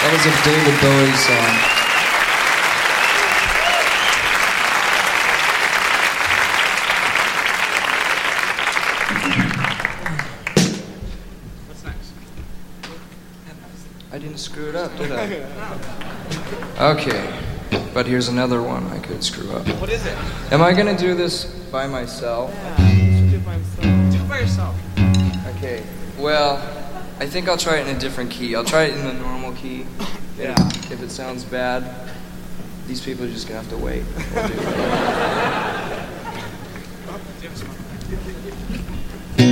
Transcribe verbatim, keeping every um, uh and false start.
That was a David Bowie song. I didn't screw it up, did I? Okay, but here's another one I could screw up. What is it? Am I gonna do this by myself? Yeah, you should do it by yourself. Do it by yourself. Okay, well, I think I'll try it in a different key. I'll try it in the normal key. Yeah. If it sounds bad, these people are just gonna have to wait. We'll do it. Oh, do you have a smoke?